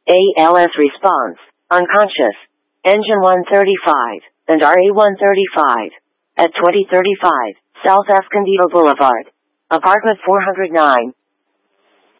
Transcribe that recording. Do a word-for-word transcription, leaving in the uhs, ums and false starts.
A L S response, unconscious. Engine one thirty-five, and R A one thirty-five. At twenty thirty-five, South Escondido Boulevard. Apartment four oh nine,